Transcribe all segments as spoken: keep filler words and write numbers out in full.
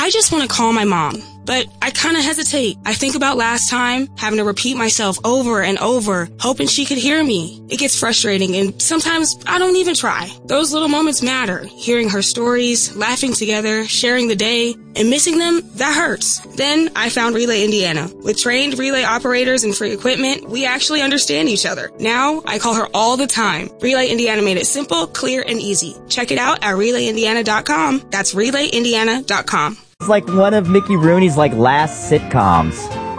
I just want to call my mom, but I kind of hesitate. I think about last time, having to repeat myself over and over, hoping she could hear me. It gets frustrating, and sometimes I don't even try. Those little moments matter. Hearing her stories, laughing together, sharing the day, and missing them, that hurts. Then I found Relay Indiana. With trained relay operators and free equipment, we actually understand each other. Now, I call her all the time. Relay Indiana made it simple, clear, and easy. Check it out at relay indiana dot com. That's relay indiana dot com. It's like one of Mickey Rooney's like last sitcoms.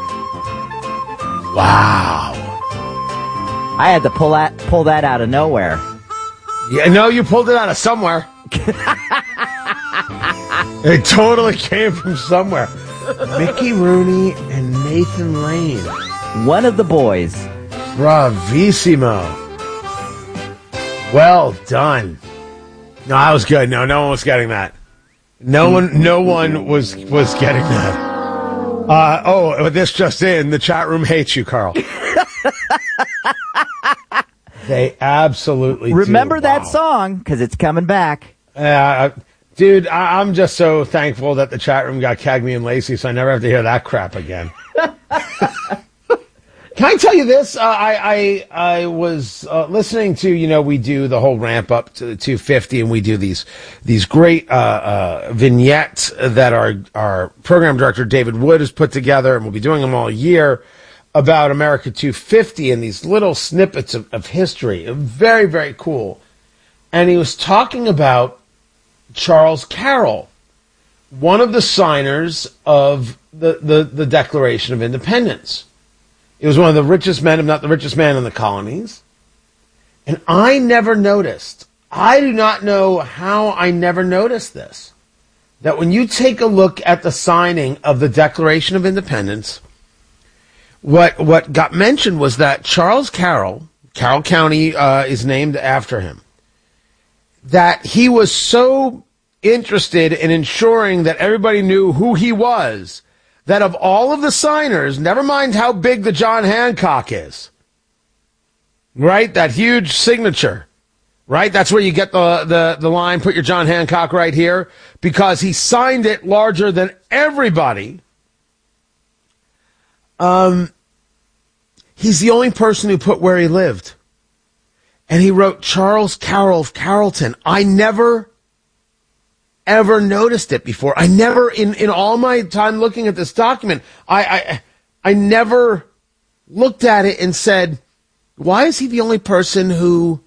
Wow. I had to pull that pull that out of nowhere. Yeah, no, you pulled it out of somewhere. It totally came from somewhere. Mickey Rooney and Nathan Lane. One of the boys. Bravissimo. Well done. No, that was good. No, no one was getting that. No one, no one was was getting that. Uh, oh, this just in: the chat room hates you, Carl. They absolutely remember do. that Wow. song because it's coming back. Uh, dude, I, I'm just so thankful that the chat room got Cagney and Lacey, so I never have to hear that crap again. Can I tell you this? Uh, I I I was uh, listening to, you know, we do the whole ramp up to the two fifty, and we do these these great uh, uh, vignettes that our our program director David Wood has put together, and we'll be doing them all year about America two fifty and these little snippets of, of history. Very, very cool. And he was talking about Charles Carroll, one of the signers of the, the, the Declaration of Independence. He was one of the richest men, if not the richest man in the colonies. And I never noticed, I do not know how I never noticed this, that when you take a look at the signing of the Declaration of Independence, what what got mentioned was that Charles Carroll, Carroll County uh, is named after him, that he was so interested in ensuring that everybody knew who he was, that of all of the signers, never mind how big the John Hancock is, right? That huge signature, right? That's where you get the, the, the line, put your John Hancock right here, because he signed it larger than everybody. Um, he's the only person who put where he lived. And he wrote Charles Carroll of Carrollton. I never ever noticed it before. I never, in, in all my time looking at this document, I, I I never looked at it and said, why is he the only person who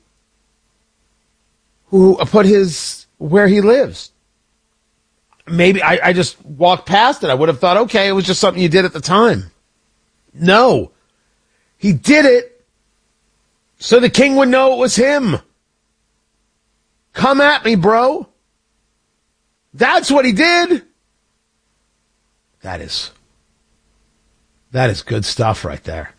who put his where he lives? Maybe I, I just walked past it. I would have thought, okay, it was just something you did at the time. No. He did it so the king would know it was him. Come at me, bro. That's what he did. That is, that is good stuff right there.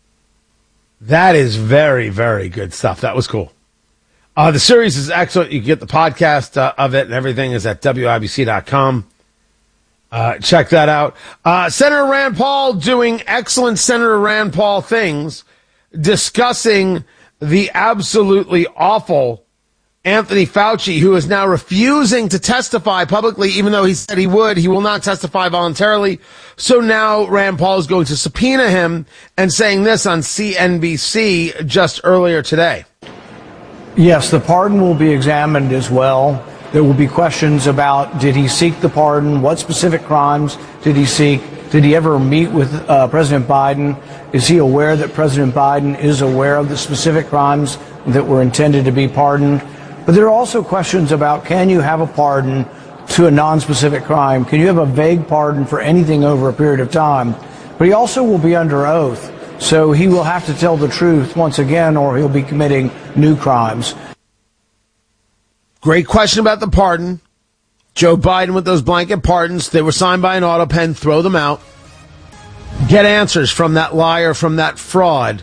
That is very, very good stuff. That was cool. Uh, the series is excellent. You can get the podcast uh, of it and everything is at W I B C dot com. Uh, check that out. Uh, Senator Rand Paul doing excellent Senator Rand Paul things, discussing the absolutely awful Anthony Fauci, who is now refusing to testify publicly, even though he said he would. He will not testify voluntarily. So now Rand Paul is going to subpoena him, and saying this on C N B C just earlier today. Yes, the pardon will be examined as well. There will be questions about, did he seek the pardon? What specific crimes did he seek? Did he ever meet with uh, President Biden? Is he aware that President Biden is aware of the specific crimes that were intended to be pardoned? But there are also questions about, can you have a pardon to a non-specific crime? Can you have a vague pardon for anything over a period of time? But he also will be under oath, so he will have to tell the truth once again, or he'll be committing new crimes. Great question about the pardon. Joe Biden with those blanket pardons. They were signed by an auto pen. Throw them out. Get answers from that liar, from that fraud,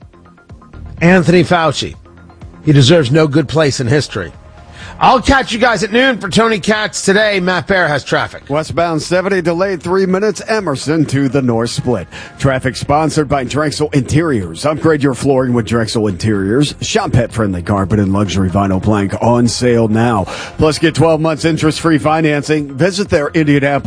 Anthony Fauci. He deserves no good place in history. I'll catch you guys at noon for Tony Katz today. Matt Bear has traffic. Westbound seventy delayed three minutes. Emerson to the North Split. Traffic sponsored by Drexel Interiors. Upgrade your flooring with Drexel Interiors. Shop pet-friendly carpet and luxury vinyl plank on sale now. Plus, get twelve months interest-free financing. Visit their Indianapolis